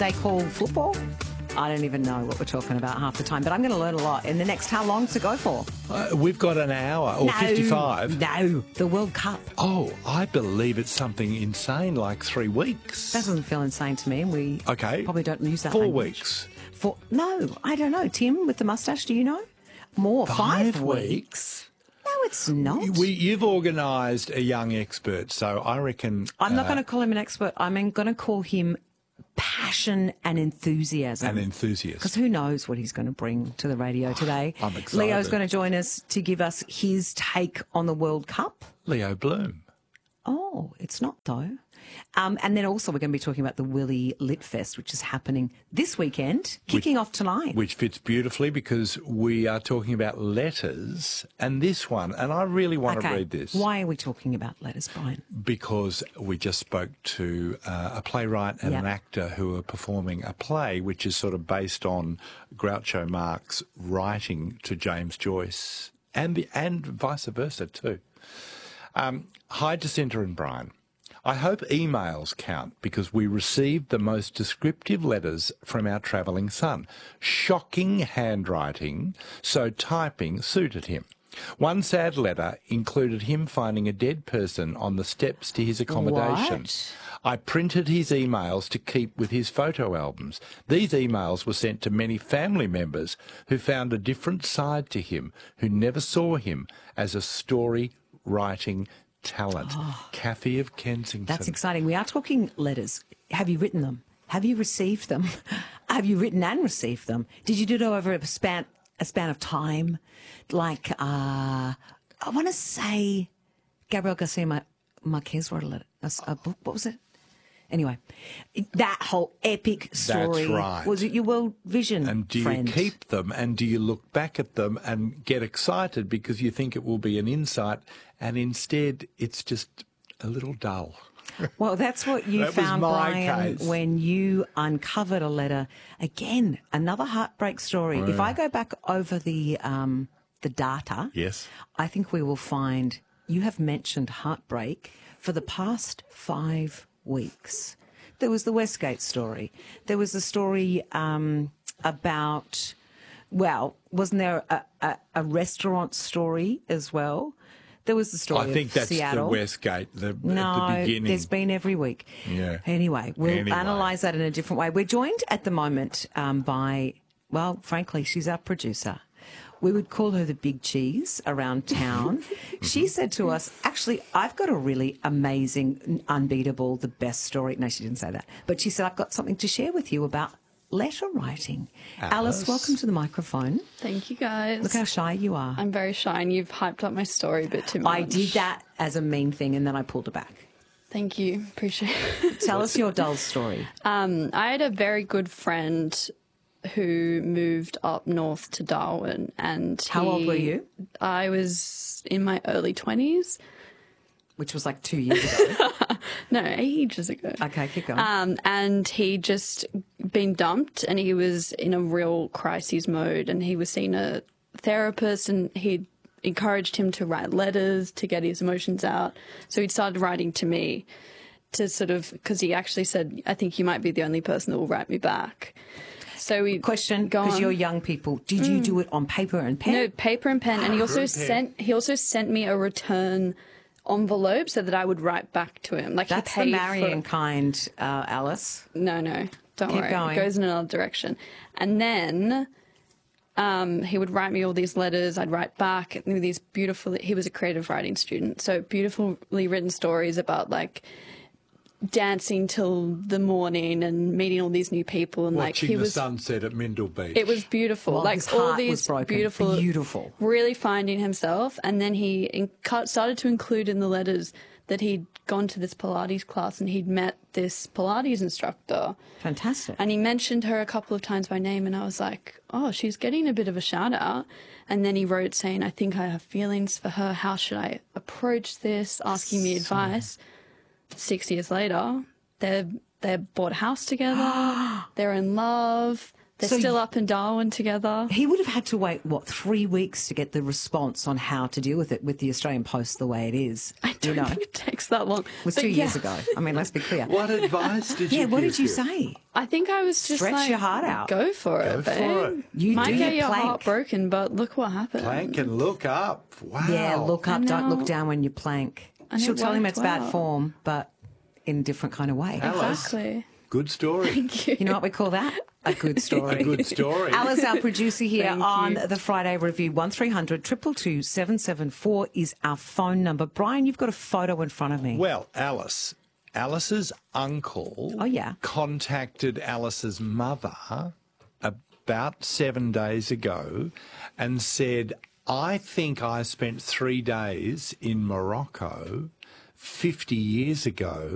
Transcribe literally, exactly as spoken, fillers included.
they call football. I don't even know what we're talking about half the time, but I'm going to learn a lot in the next, how long to go for? Uh, we've got an hour or no, fifty-five. No, the World Cup. Oh, I believe it's something insane, like three weeks. That doesn't feel insane to me. We okay. probably don't use that Four language. weeks. Four, no, I don't know. Tim, with the moustache, do you know? More, five, five weeks. weeks. No, it's not. We, you've organised a young expert, so I reckon... I'm not uh, going to call him an expert. I'm going to call him passion and enthusiasm. An enthusiast. Because who knows what he's going to bring to the radio today. I'm excited. Leo's going to join us to give us his take on the World Cup. Leo Bloom. Oh, it's not though. Um, and then also we're going to be talking about the Willie Lit Fest, which is happening this weekend, kicking which, off tonight. Which fits beautifully because we are talking about letters and this one, and I really want okay. to read this. Why are we talking about letters, Brian? Because we just spoke to uh, a playwright and yep. an actor who are performing a play which is sort of based on Groucho Marx writing to James Joyce and, the, and vice versa too. Um, hi, Jacinta and Brian. I hope emails count because we received the most descriptive letters from our travelling son. Shocking handwriting, so typing suited him. One sad letter included him finding a dead person on the steps to his accommodation. What? I printed his emails to keep with his photo albums. These emails were sent to many family members who found a different side to him, who never saw him as a story-writing talent. Oh, Kathy of Kensington. That's exciting. We are talking letters. Have you written them? Have you received them? Have you written and received them? Did you do it over a span a span of time? Like, uh, I want to say Gabriel Garcia Marquez wrote a, letter, a, a book. What was it? Anyway, that whole epic story. That's right. Was it your World Vision And do friend? you keep them and do you look back at them and get excited because you think it will be an insight and instead it's just a little dull? Well, that's what you that found, was my Brian, case. when you uncovered a letter. Again, another heartbreak story. Oh, if yeah. I go back over the um, the data, yes, I think we will find you have mentioned heartbreak for the past five weeks. There was the Westgate story. There was the story um, about, well, wasn't there a, a, a restaurant story as well? There was the story I think of that's Seattle. the Westgate, the, no, at the beginning. There's been every week. Yeah. Anyway, we'll Anyway. analyse that in a different way. We're joined at the moment um, by, well, frankly, she's our producer. We would call her the big cheese around town. She said to us, actually, I've got a really amazing, unbeatable, the best story. No, she didn't say that. But she said, I've got something to share with you about letter writing. Alice, Alice welcome to the microphone. Thank you, guys. Look how shy you are. I'm very shy, and you've hyped up my story a bit too much. I did that as a mean thing, and then I pulled it back. Thank you. Appreciate it. Tell us your dull story. Um, I had a very good friend who moved up north to Darwin, and How he- old were you? I was in my early twenties. Which was like two years ago. No, ages ago. Okay, keep going. Um, and he just been dumped, and he was in a real crisis mode, and he was seeing a therapist, and he encouraged him to write letters to get his emotions out. So he started writing to me to sort of, because he actually said, I think you might be the only person that will write me back. So we Question, go because on. you're young people, did you do it on paper and pen? No, paper and pen, and he also sent he also sent me a return envelope so that I would write back to him. Like That's he the paid marrying for, kind, uh, Alice. No, no, don't Keep worry. going. It goes in another direction. And then um, he would write me all these letters. I'd write back these beautiful. He was a creative writing student, so beautifully written stories about like dancing till the morning and meeting all these new people, and Watching like he the was sunset at Mindle Beach. it was beautiful. Well, like his all heart these was broken. beautiful, Beautiful. really finding himself. And then he in, cut- started to include in the letters that he'd gone to this Pilates class and he'd met this Pilates instructor. Fantastic. And he mentioned her a couple of times by name, and I was like, oh, she's getting a bit of a shout out. And then he wrote saying, I think I have feelings for her. How should I approach this? Asking me advice. Six years later, they're, they bought a house together. They're in love. They're So still you- up in Darwin together. He would have had to wait, what, three weeks to get the response on how to deal with it with the Australian Post the way it is. I don't you know, think it it takes that long. was But two years yeah, ago. I mean, let's be clear. What advice did you Yeah, what give did you him? say? I think I was just Stretch like, your heart out. Go for Go it, for babe. it. You Might do get your your plank. heart broken, but look what happened. Plank and look up. Wow. Yeah, look up, don't know. look down when you plank. And She'll it tell him worked it's bad well. form, but in a different kind of way. Alice. Exactly. Good story. Thank you. You know what we call that? A good story. A good story. Alice, our producer here Thank on you. the Friday Review. one three hundred two two two seven seven four is our phone number. Brian, you've got a photo in front of me. Well, Alice, Alice's uncle Oh, yeah. contacted Alice's mother about seven days ago and said, I think I spent three days in Morocco fifty years ago